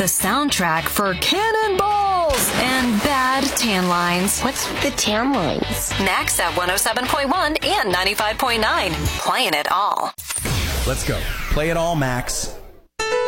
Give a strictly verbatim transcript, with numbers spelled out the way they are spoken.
the soundtrack for cannonballs and bad tan lines. What's the tan lines? Next at one oh seven point one and ninety-five point nine. Playing it all. Let's go. Play it all, Max.